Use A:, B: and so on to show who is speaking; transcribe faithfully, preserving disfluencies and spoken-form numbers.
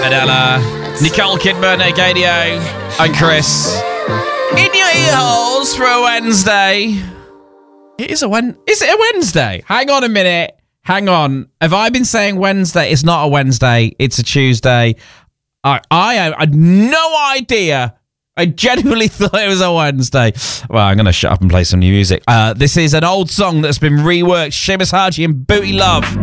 A: Adela, Nicole Kidman, Agadio, and Chris. In your ear holes for a Wednesday. It is a Wen. Is it a Wednesday? Hang on a minute. Hang on. Have I been saying Wednesday? It's not a Wednesday. It's a Tuesday. I I, I had no idea. I genuinely thought it was a Wednesday. Well, I'm going to shut up and play some new music. Uh, this is an old song that's been reworked. Seamus Haji and Booty Love.